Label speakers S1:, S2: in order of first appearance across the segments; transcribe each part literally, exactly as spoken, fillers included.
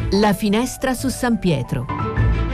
S1: La finestra su San Pietro.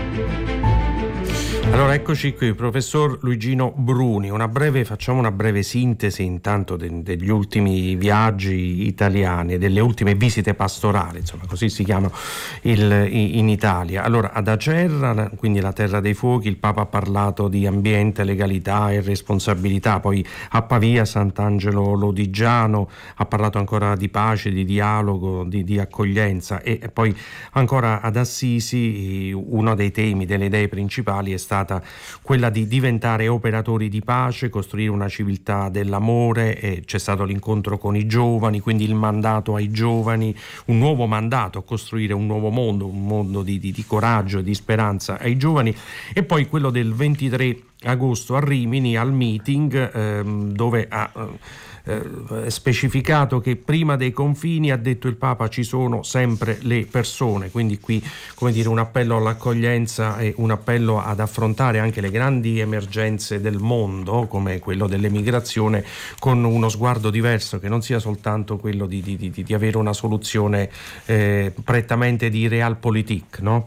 S2: Allora eccoci qui, professor Luigino Bruni, una breve, facciamo una breve sintesi intanto de, degli ultimi viaggi italiani, delle ultime visite pastorali, insomma così si chiamano il, in Italia. Allora ad Acerra, quindi la terra dei fuochi, il Papa ha parlato di ambiente, legalità e responsabilità, poi a Pavia, Sant'Angelo Lodigiano, ha parlato ancora di pace, di dialogo, di, di accoglienza e, e poi ancora ad Assisi uno dei temi, delle idee principali è stato quella di diventare operatori di pace, costruire una civiltà dell'amore, e c'è stato l'incontro con i giovani, quindi il mandato ai giovani, un nuovo mandato, costruire un nuovo mondo, un mondo di, di, di coraggio e di speranza ai giovani, e poi quello del ventitré agosto a Rimini al meeting ehm, dove ha eh, specificato che prima dei confini, ha detto il Papa, ci sono sempre le persone, quindi qui come dire un appello all'accoglienza e un appello ad affrontare anche le grandi emergenze del mondo come quello dell'emigrazione con uno sguardo diverso, che non sia soltanto quello di, di, di, di avere una soluzione eh, prettamente di realpolitik, no?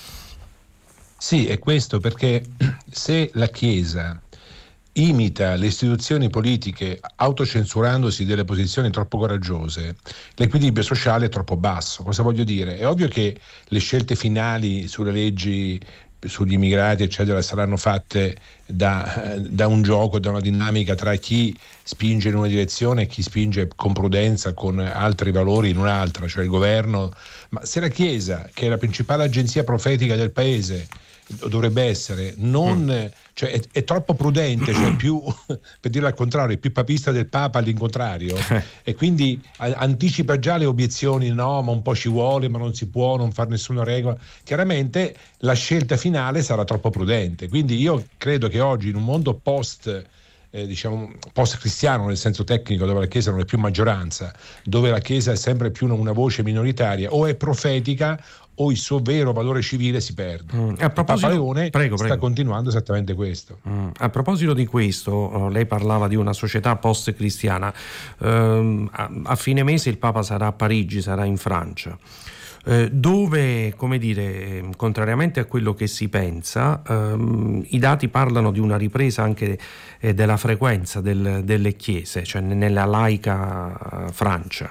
S3: Sì, è questo, perché se la Chiesa imita le istituzioni politiche autocensurandosi delle posizioni troppo coraggiose, l'equilibrio sociale è troppo basso. Cosa voglio dire? È ovvio che le scelte finali sulle leggi, sugli immigrati eccetera saranno fatte da, da un gioco, da una dinamica tra chi spinge in una direzione e chi spinge con prudenza, con altri valori in un'altra, cioè il governo. Ma se la Chiesa, che è la principale agenzia profetica del paese, dovrebbe essere non mm. cioè è, è troppo prudente, cioè più per dire al contrario, è più papista del Papa all'incontrario e quindi a, anticipa già le obiezioni, no ma un po' ci vuole, ma non si può non fare nessuna regola, chiaramente la scelta finale sarà troppo prudente. Quindi io credo che oggi in un mondo post Eh, diciamo post cristiano nel senso tecnico, dove la Chiesa non è più maggioranza, dove la Chiesa è sempre più una voce minoritaria, o è profetica o il suo vero valore civile si perde. Mm. A proposito, Papa Leone prego, sta prego. continuando esattamente questo.
S2: Mm. A proposito di questo, lei parlava di una società post cristiana. Uh, a, a fine mese il Papa sarà a Parigi, sarà in Francia. Dove, come dire, contrariamente a quello che si pensa, ehm, i dati parlano di una ripresa anche eh, della frequenza del, delle chiese, cioè nella laica Francia.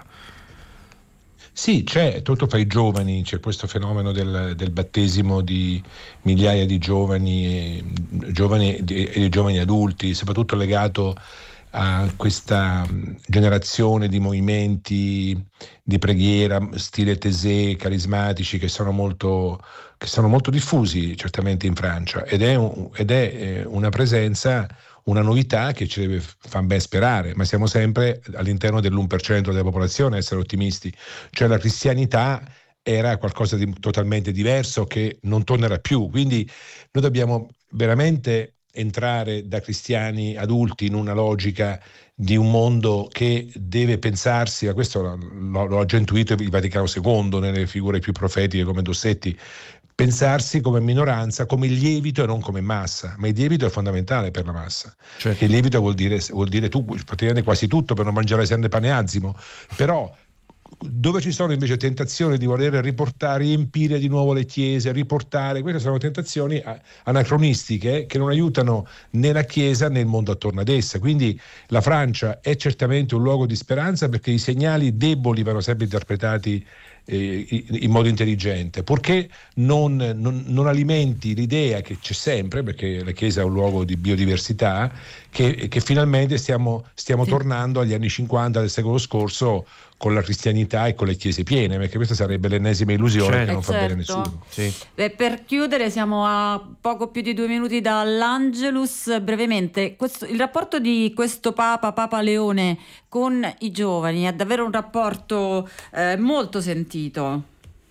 S3: Sì, c'è, tutto fra i giovani, c'è questo fenomeno del, del battesimo di migliaia di giovani, giovani e di giovani adulti, soprattutto legato a questa generazione di movimenti di preghiera stile Taizé, carismatici, che sono molto che sono molto diffusi certamente in Francia, ed è, un, ed è una presenza, una novità che ci deve far ben sperare, ma siamo sempre all'interno dell'uno per cento della popolazione a essere ottimisti, cioè la cristianità era qualcosa di totalmente diverso che non tornerà più, quindi noi dobbiamo veramente entrare da cristiani adulti in una logica di un mondo che deve pensarsi, a questo lo, lo ha già intuito il Vaticano secondo nelle figure più profetiche come Dossetti, pensarsi come minoranza, come lievito e non come massa, ma il lievito è fondamentale per la massa, cioè che il lievito vuol dire, vuol dire tu praticamente quasi tutto per non mangiare sempre pane azimo, però dove ci sono invece tentazioni di voler riportare, riempire di nuovo le chiese, riportare, queste sono tentazioni anacronistiche che non aiutano né la Chiesa né il mondo attorno ad essa. Quindi la Francia è certamente un luogo di speranza, perché i segnali deboli vanno sempre interpretati eh, in modo intelligente, purché non, non, non alimenti l'idea che c'è sempre, perché la Chiesa è un luogo di biodiversità, che, che finalmente stiamo, stiamo sì. tornando agli anni cinquanta del secolo scorso, con la cristianità e con le chiese piene, perché questa sarebbe l'ennesima illusione certo. che non fa certo. bene a nessuno.
S4: Sì. Beh, per chiudere, siamo a poco più di due minuti dall'Angelus. Brevemente, questo, il rapporto di questo Papa, Papa Leone, con i giovani è davvero un rapporto eh, molto sentito.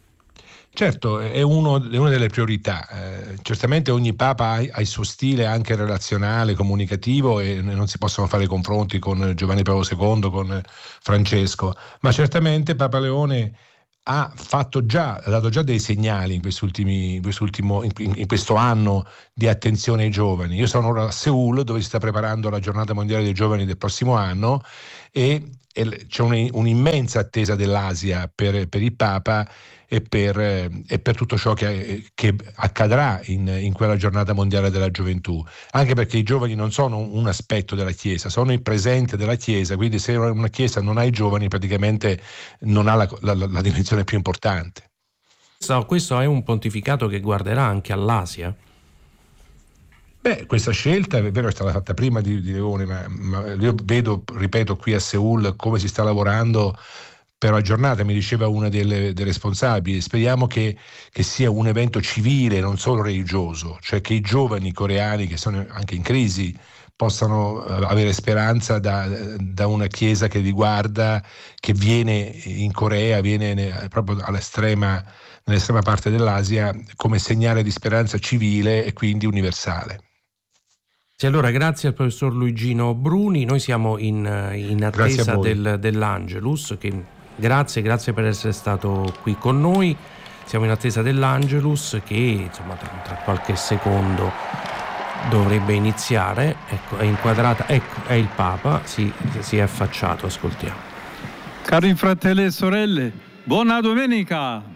S3: Certo, è, uno, è una delle priorità. Eh, certamente ogni Papa ha, ha il suo stile anche relazionale, comunicativo, e non si possono fare confronti con Giovanni Paolo secondo, con Francesco, ma certamente Papa Leone ha fatto già, ha dato già dei segnali in, quest'ultimi, in, quest'ultimo, in, in questo anno di attenzione ai giovani. Io sono ora a Seul, dove si sta preparando la giornata mondiale dei giovani del prossimo anno, e, e c'è un, un'immensa attesa dell'Asia per, per il Papa e per, e per tutto ciò che, che accadrà in, in quella giornata mondiale della gioventù, anche perché i giovani non sono un aspetto della Chiesa, sono il presente della Chiesa, quindi se una Chiesa non ha i giovani praticamente non ha la, la, la dimensione più importante.
S2: Questo è un pontificato che guarderà anche all'Asia?
S3: Beh, questa scelta è vero, è stata fatta prima di, di Leone, ma, ma io vedo, ripeto, qui a Seul come si sta lavorando per la giornata. Mi diceva una delle, delle responsabili, speriamo che, che sia un evento civile, non solo religioso, cioè che i giovani coreani che sono anche in crisi possano avere speranza da, da una chiesa che li guarda, che viene in Corea, viene proprio all'estrema, nell'estrema parte dell'Asia, come segnale di speranza civile e quindi universale.
S2: Sì, allora grazie al professor Luigino Bruni, noi siamo in, in attesa del, dell'Angelus, che, grazie, grazie per essere stato qui con noi, siamo in attesa dell'Angelus che insomma tra, tra qualche secondo dovrebbe iniziare. Ecco, è inquadrata, ecco, è il Papa, si, si è affacciato, ascoltiamo.
S5: Cari fratelli e sorelle, buona domenica!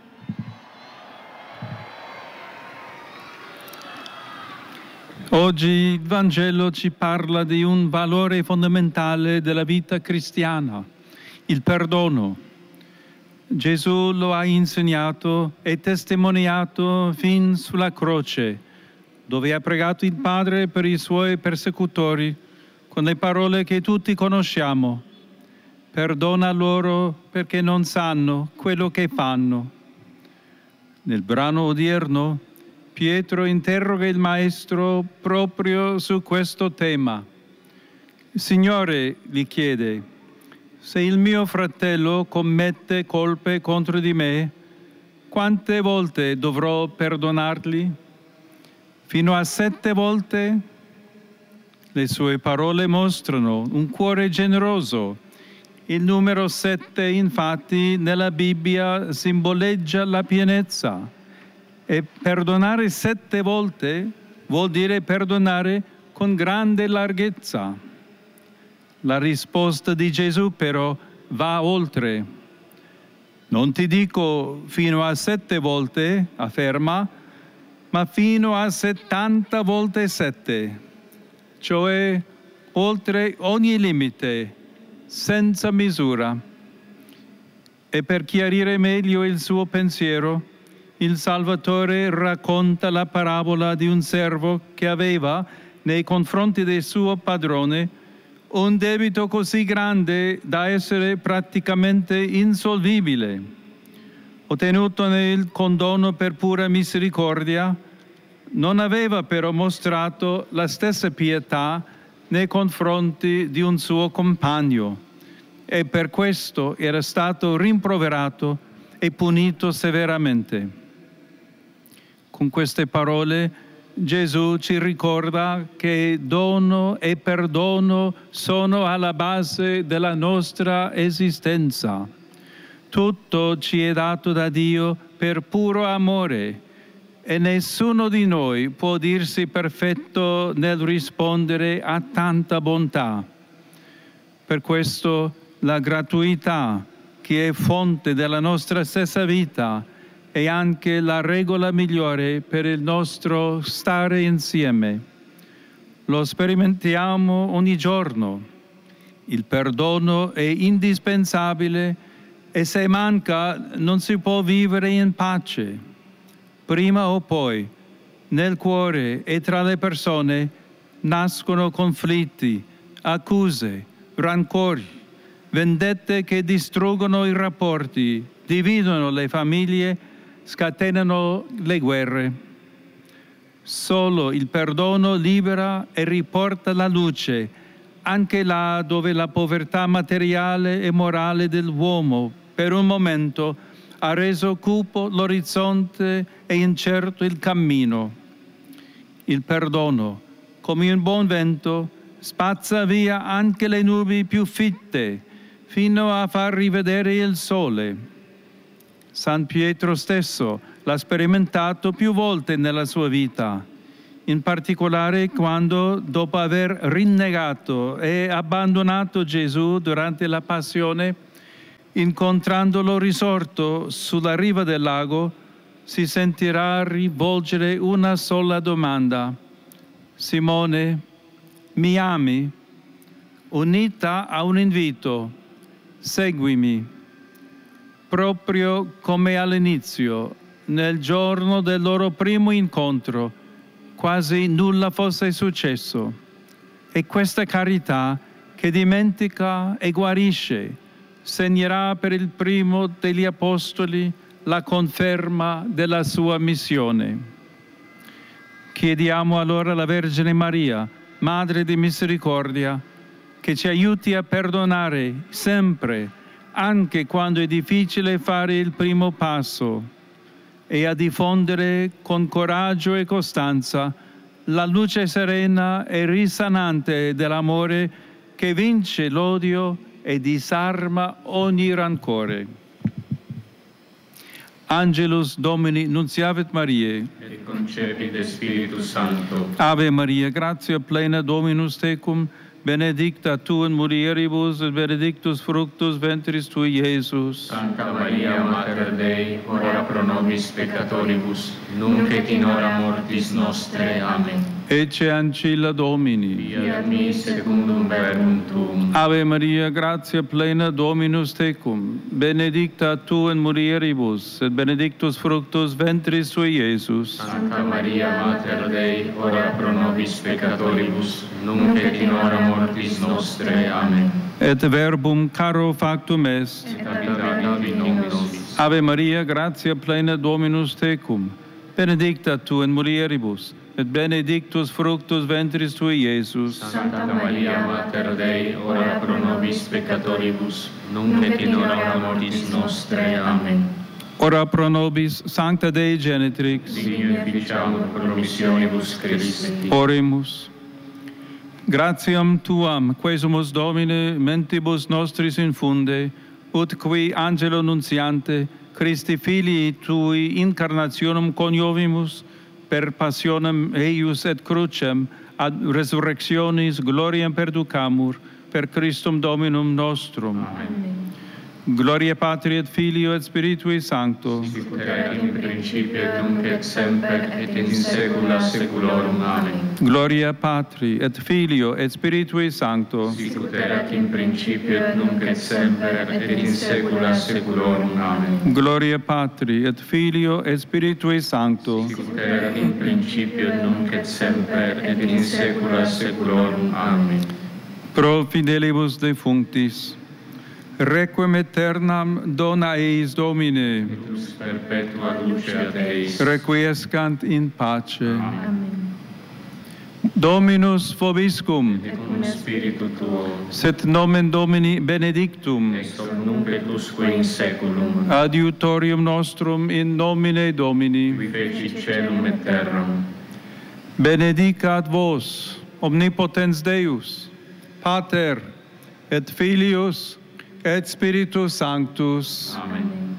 S5: Oggi il Vangelo ci parla di un valore fondamentale della vita cristiana, il perdono. Gesù lo ha insegnato e testimoniato fin sulla croce, dove ha pregato il Padre per i suoi persecutori con le parole che tutti conosciamo. Perdona loro perché non sanno quello che fanno. Nel brano odierno Pietro interroga il Maestro proprio su questo tema. Signore, gli chiede, se il mio fratello commette colpe contro di me, quante volte dovrò perdonargli? Fino a sette volte? Le sue parole mostrano un cuore generoso. Il numero sette, infatti, nella Bibbia simboleggia la pienezza. E perdonare sette volte vuol dire perdonare con grande larghezza. La risposta di Gesù però va oltre. Non ti dico fino a sette volte, afferma, ma fino a settanta volte sette, cioè oltre ogni limite, senza misura. E per chiarire meglio il suo pensiero, il Salvatore racconta la parabola di un servo che aveva, nei confronti del suo padrone, un debito così grande da essere praticamente insolvibile. Ottenutone il condono per pura misericordia, non aveva però mostrato la stessa pietà nei confronti di un suo compagno e per questo era stato rimproverato e punito severamente. Con queste parole Gesù ci ricorda che dono e perdono sono alla base della nostra esistenza. Tutto ci è dato da Dio per puro amore e nessuno di noi può dirsi perfetto nel rispondere a tanta bontà. Per questo la gratuità, che è fonte della nostra stessa vita, è anche la regola migliore per il nostro stare insieme. Lo sperimentiamo ogni giorno. Il perdono è indispensabile e se manca non si può vivere in pace. Prima o poi, nel cuore e tra le persone, nascono conflitti, accuse, rancori, vendette che distruggono i rapporti, dividono le famiglie, scatenano le guerre. Solo il perdono libera e riporta la luce, anche là dove la povertà materiale e morale dell'uomo per un momento ha reso cupo l'orizzonte e incerto il cammino. Il perdono, come un buon vento, spazza via anche le nubi più fitte, fino a far rivedere il sole. San Pietro stesso l'ha sperimentato più volte nella sua vita. in particolare quando, dopo aver rinnegato e abbandonato Gesù durante la passione, incontrandolo risorto sulla riva del lago, si sentirà rivolgere una sola domanda: Simone, mi ami? Unita a un invito: seguimi. Proprio come all'inizio, nel giorno del loro primo incontro, quasi nulla fosse successo. E questa carità che dimentica e guarisce segnerà per il primo degli apostoli la conferma della sua missione. Chiediamo allora alla Vergine Maria, Madre di Misericordia, che ci aiuti a perdonare sempre, anche quando è difficile fare il primo passo, e a diffondere con coraggio e costanza la luce serena e risanante dell'amore che vince l'odio e disarma ogni rancore. Angelus Domini nunciavit Mariae,
S6: et concepit Spiritus Sancto.
S5: Ave Maria, gratia plena Dominus tecum, benedicta tu in mulieribus, et benedictus fructus ventris tui, Iesus.
S6: Sancta Maria, Mater Dei, ora pro nobis peccatoribus, nunc et in hora mortis nostre. Amen.
S5: Ecce ancilla Domini.
S6: Fiat mi secundum verbum tuum.
S5: Ave Maria, gratia plena Dominus tecum, benedicta tu in mulieribus, et benedictus fructus ventris tui, Iesus.
S6: Sancta Maria, Mater Dei, ora pro nobis peccatoribus, nunc et in hora mortis nostre. Amen.
S5: Et verbum caro factum est.
S6: Et habitat in nobis.
S5: Ave Maria, gratia plena Dominus tecum, benedicta tu in mulieribus, et benedictus fructus ventris tui, Iesus.
S6: Sancta Maria, Mater Dei, ora pro nobis peccatoribus, nunc et in hora mortis nostre. Amen.
S5: Ora pro nobis, Sancta Dei Genitrix.
S6: Digne ficiamur promissionibus Christi.
S5: Oremus. Gratiam tuam, quesumus Domine, mentibus nostris infunde, ut qui angelo nunciante, Christi filii tui incarnationem coniovimus, per passionem eius et crucem, ad resurrectionis gloriam perducamur, per Christum Dominum nostrum.
S6: Amen.
S5: Gloria Patri et Filio et Spiritui Sancto.
S6: Sicut erat in principio et nunc et semper et in saecula saeculorum. Amen.
S5: Gloria Patri et Filio et Spiritui Sancto.
S6: Sicut erat in principio et nunc et semper et in saecula saeculorum. Amen.
S5: Gloria Patri et Filio et Spiritui Sancto.
S6: Sicut erat in principio et nunc et semper et in saecula saeculorum. Amen.
S5: Pro fidelibus defunctis, requiem aeternam dona eis Domine,
S6: Et lux perpetua luceat eis.
S5: requiescant in pace.
S6: Amen.
S5: Dominus vobiscum,
S6: Et cum spiritu tuo,
S5: sit nomen Domini benedictum,
S6: ex hoc nunc et usque in saeculum,
S5: adiutorium nostrum in nomine Domini.
S6: qui fecit caelum et terram.
S5: Benedicat vos, omnipotens Deus, Pater et Filius et Spiritus Sanctus.
S6: Amen.